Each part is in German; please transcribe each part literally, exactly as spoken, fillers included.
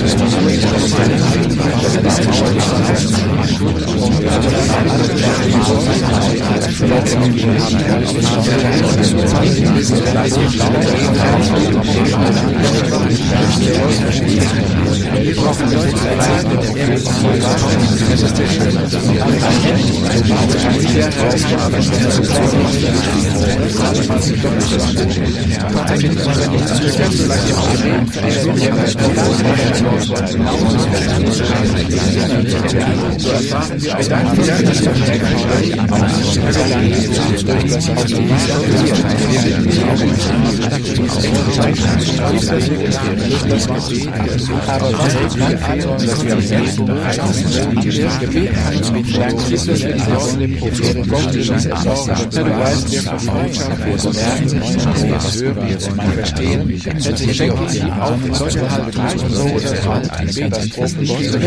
Wir brauchen Leute, das ist der Schöne. Aber was ist mein Antwort, dass wir am nächsten Bereich Gebet danke, dass wir die Worte Propheten Gottes erlauben. Du weißt, wir Freundschaft, wir merken, wir hören, wir verstehen. Letztlich schenke ich ihm auch in solcher Haltung so oder so eine Katastrophe.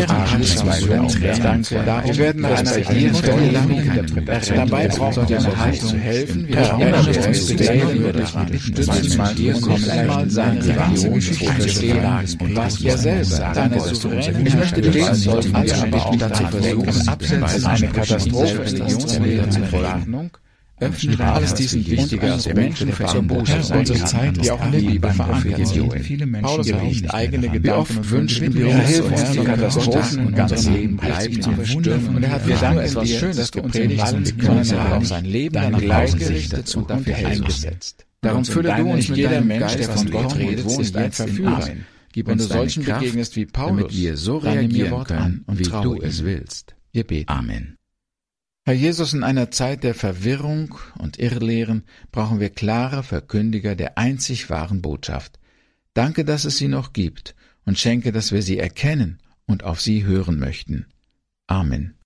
Wir werden nach einer Stelle lang dabei brauchen wir eine Haltung zu helfen. Wir erinnern uns zu wählen, wir unterstützen mal dir, kommen einmal seine Religion zu verstehen und was er selber deine souveräne. Ich möchte den sollten wir aber auch dazu versuchen, abseits eine Katastrophe Religionsbilder zu verordnung. Öffnet alles diesen wichtigen Aspekte zur Botschaft unserer Zeit, die auch in der Bibel verankert sind. Paulus berichtet eigene Gedanken und wünschen wir uns und die Katastrophen und ganzes Leben bleiben zu verstürmen. Und er hat wir etwas Schönes gepredigt und wir können auf sein Leben danach ausgerichtet und dafür eingesetzt. Darum fülle du uns mit jeder Mensch, der von Gott redet, ist ein Verführer. Gib uns solchen begegnest wie Paulus, damit wir so reagieren können, wie du es willst. Wir beten. Amen. Herr Jesus, in einer Zeit der Verwirrung und Irrlehren brauchen wir klare Verkündiger der einzig wahren Botschaft. Danke, dass es sie noch gibt, und schenke, dass wir sie erkennen und auf sie hören möchten. Amen.